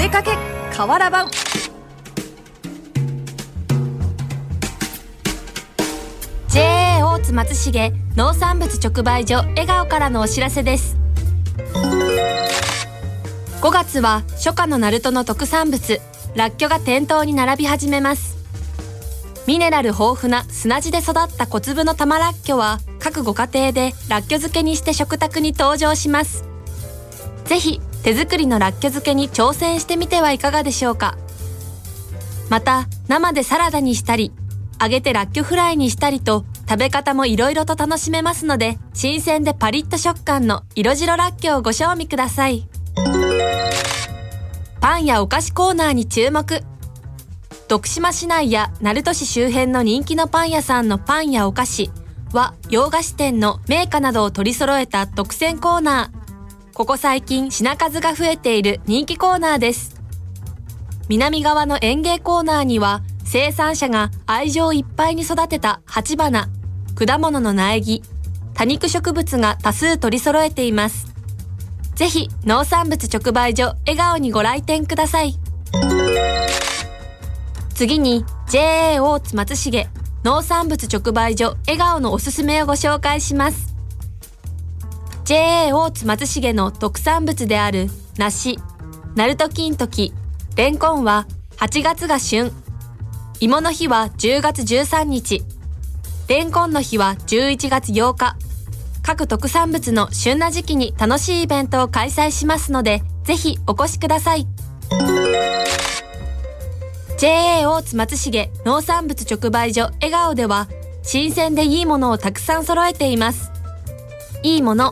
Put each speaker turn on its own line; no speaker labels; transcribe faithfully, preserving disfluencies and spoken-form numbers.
声かけ瓦版。ジェーエー 大津松重農産物直売所笑顔からのお知らせです。ごがつは初夏の鳴門の特産物らっきょが店頭に並び始めます。ミネラル豊富な砂地で育った小粒の玉らっきょは各ご家庭でらっきょ漬けにして食卓に登場します。ぜひ手作りのらっきょ漬けに挑戦してみてはいかがでしょうか。また生でサラダにしたり揚げてらっきょフライにしたりと食べ方もいろいろと楽しめますので、新鮮でパリッと食感の色白らっきょをご賞味ください。パンやお菓子コーナーに注目。徳島市内や鳴門市周辺の人気のパン屋さんのパンやお菓子は洋菓子店の銘菓などを取り揃えた特選コーナー。ここ最近品数が増えている人気コーナーです。南側の園芸コーナーには生産者が愛情いっぱいに育てた鉢花、果物の苗木、多肉植物が多数取り揃えています。ぜひ農産物直売所笑顔にご来店ください。次に ジェーエー 大津松重農産物直売所笑顔のおすすめをご紹介します。ジェーエー 大津松重の特産物である梨、鳴門金時、レンコンははちがつが旬。芋の日はじゅうがつじゅうさんにち、レンコンの日はじゅういちがつようか。各特産物の旬な時期に楽しいイベントを開催しますので、ぜひお越しください。ジェーエー 大津松重農産物直売所笑顔では、新鮮でいいものをたくさん揃えています。いいもの